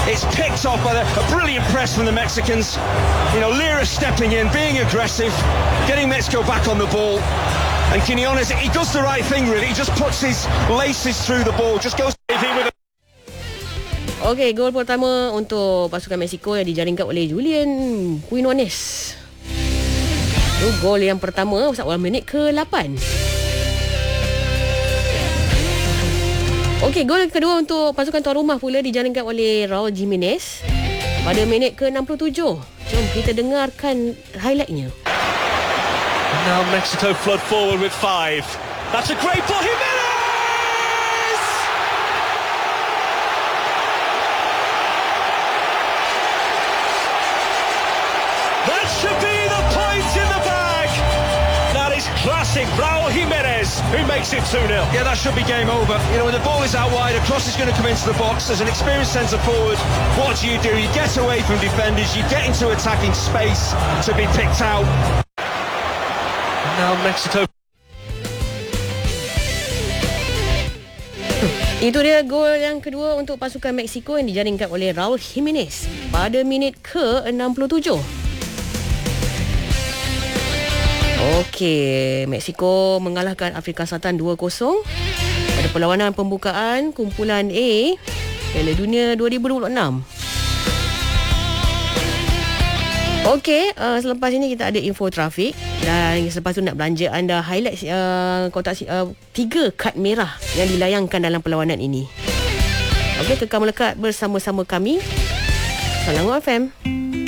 It's picked off by a brilliant press from the Mexicans. You know, Lira stepping in, being aggressive, getting Mexico back on the ball. And Quiñones, he does the right thing really. He just puts his laces through the ball, just goes with a... Okey, gol pertama untuk pasukan Mexico yang dijaringkan oleh Julian Quiñones. Itu gol yang pertama pada minit ke-8. Okey, gol yang kedua untuk pasukan tuan rumah pula dijaringkan oleh Raul Jimenez pada minit ke-67. Jom kita dengarkan highlightnya. Now Mexico flood forward with 5. That's a great ball. Jimenez! That should be the point in the bag. That is classic Raul Jimenez, who makes it 2-0. Yeah, that should be game over. You know, when the ball is out wide, a cross is going to come into the box. As an experienced centre forward, what do? You get away from defenders, you get into attacking space to be picked out. Now Mexico. Itu dia gol yang kedua untuk pasukan Mexico yang dijaringkan oleh Raul Jimenez pada minit ke-67. Okey, Mexico mengalahkan Afrika Selatan 2-0 pada perlawanan pembukaan kumpulan A Piala Dunia 2026. Okey, selepas ini kita ada info trafik dan selepas tu nak belanja anda highlight kotak 3 kad merah yang dilayangkan dalam perlawanan ini. Okey, kekal melekat bersama-sama kami Selangor FM.